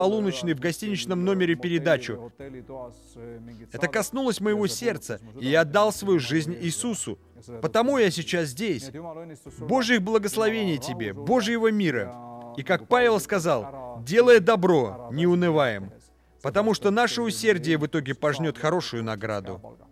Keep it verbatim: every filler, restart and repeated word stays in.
полуночной в гостиничном номере передачу. Это коснулось моего сердца, и я отдал свою жизнь Иисусу. Потому я сейчас здесь. Божьих благословений тебе, Божьего мира. И как Павел сказал, делая добро, не унываем, потому что наше усердие в итоге пожнет хорошую награду.